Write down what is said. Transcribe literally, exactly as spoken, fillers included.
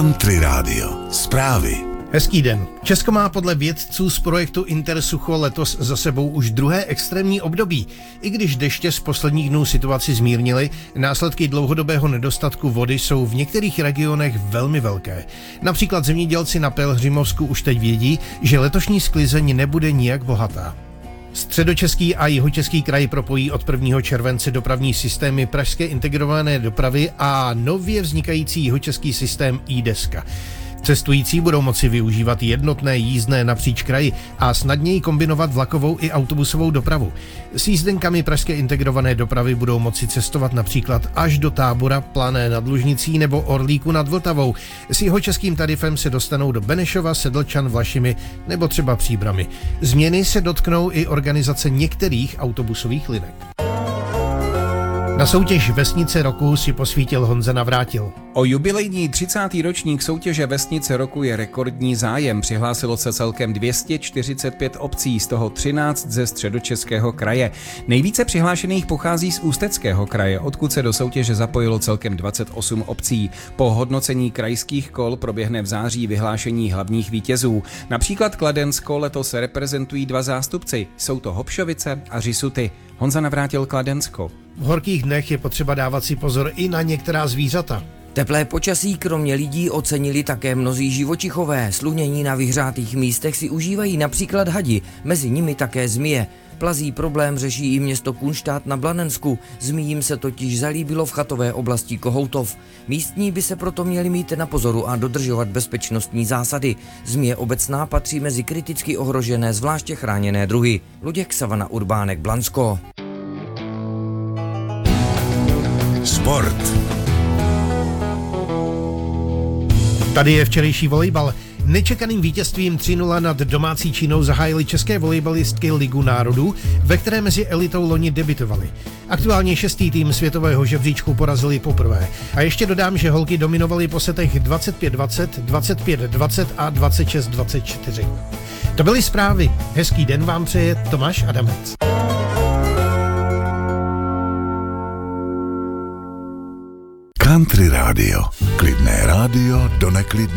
Country Radio. Zprávy. Hezký den. Česko má podle vědců z projektu Intersucho letos za sebou už druhé extrémní období. I když deště z posledních dnů situaci zmírnily, následky dlouhodobého nedostatku vody jsou v některých regionech velmi velké. Například zemědělci na Pelhřimovsku už teď vědí, že letošní sklizeň nebude nijak bohatá. Středočeský a jihočeský kraj propojí od prvního července dopravní systémy pražské integrované dopravy a nově vznikající jihočeský systém iDeska. Cestující budou moci využívat jednotné jízdné napříč kraji a snadněji kombinovat vlakovou i autobusovou dopravu. S jízdenkami pražské integrované dopravy budou moci cestovat například až do Tábora, Plané nad Lužnicí nebo Orlíku nad Vltavou. S jihočeským tarifem se dostanou do Benešova, Sedlčan, Vlašimi nebo třeba Příbrami. Změny se dotknou i organizace některých autobusových linek. Na soutěž Vesnice roku si posvítil Honza Navrátil. O jubilejní třicátý ročník soutěže Vesnice roku je rekordní zájem. Přihlásilo se celkem dvě stě čtyřicet pět obcí, z toho třináct ze Středočeského kraje. Nejvíce přihlášených pochází z Ústeckého kraje, odkud se do soutěže zapojilo celkem dvacet osm obcí. Po hodnocení krajských kol proběhne v září vyhlášení hlavních vítězů. Například Kladensko letos reprezentují dva zástupci. Jsou to Hopšovice a Řisuty. Honza Navrátil, Kladensko. V horkých dnech je potřeba dávat si pozor i na některá zvířata. Teplé počasí kromě lidí ocenili také mnozí živočichové. Slunění na vyhřátých místech si užívají například hadi, mezi nimi také zmije. Plazí problém řeší i město Kunštát na Blanensku. Zmijím se totiž zalíbilo v chatové oblasti Kohoutov. Místní by se proto měli mít na pozoru a dodržovat bezpečnostní zásady. Zmije obecná patří mezi kriticky ohrožené zvláště chráněné druhy. Luděk, Savana Urbánek, Blansko. Sport. Tady je včerejší volejbal. Nečekaným vítězstvím tři nula nad domácí Čínou zahájily české volejbalistky Ligu národů, ve které mezi elitou loni debutovaly. Aktuálně šestý tým světového žebříčku porazili poprvé. A ještě dodám, že holky dominovaly po setech dvacet pět dvacet, dvacet pět dvacet a dvacet šest dvacet čtyři. To byly zprávy. Hezký den vám přeje Tomáš Adamec. Country Radio. Klidné rádio do neklidné.